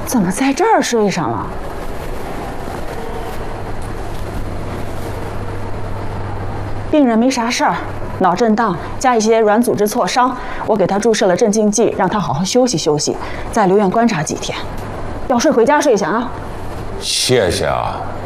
怎么在这儿睡上了？病人没啥事儿，脑震荡加一些软组织挫伤，我给他注射了镇静剂，让他好好休息休息，再留院观察几天。要睡回家睡去啊。 谢谢啊，